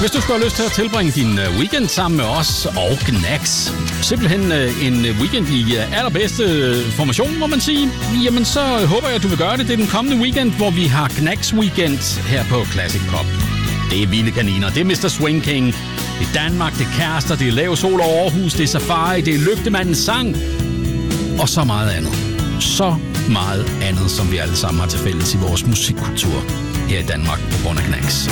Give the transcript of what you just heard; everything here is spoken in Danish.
Hvis du skulle have lyst til at tilbringe din weekend sammen med os og Gnags, simpelthen en weekend i allerbedste formation, må man sige, jamen så håber jeg, at du vil gøre det. Det er den kommende weekend, hvor vi har Gnags Weekend her på Classic Pop. Det er Vilde Kaniner, det er Mr. Swing King, det er Danmark, det er Kærester, det er Lav Sol over Aarhus, det er Safari, det er Lygtemandens sang og så meget andet. Så meget andet, som vi alle sammen har til fælles i vores musikkultur her i Danmark på grund af Gnags.